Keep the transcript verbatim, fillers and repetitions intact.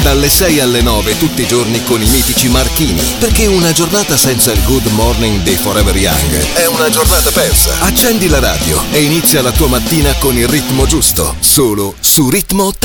dalle sei alle nove tutti i giorni con i mitici Marchini, perché una giornata senza il Good Morning dei Forever Young è una giornata persa. Accendi la radio e inizia la tua mattina con il ritmo giusto, solo su Ritmo ottanta.